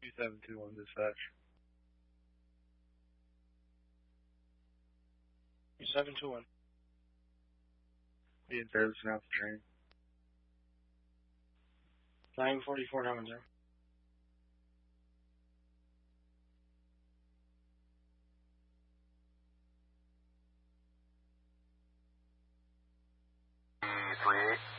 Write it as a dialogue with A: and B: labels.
A: 2721 dispatch.
B: 2721.
A: Be in service now for training.
B: 944 Diamond Zero.
C: Three